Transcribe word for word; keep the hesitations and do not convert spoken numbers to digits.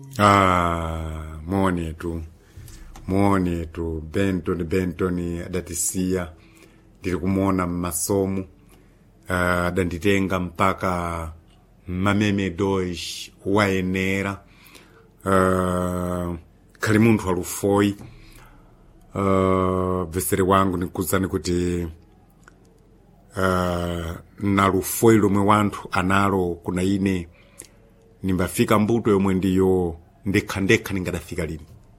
Ah, monetu monetu Benton Benton adatisiya ndiri kumuona mmasomo uh, adanditenga mpaka mameme dois wayenera uh, khali munthu alufoi uh, vesere wangu nikuzani kuti uh, nalufoi lomwe wanthu analo kuna ine nimbafika mbuto yomwe ndiyo ndekha ndekha ningadafika lini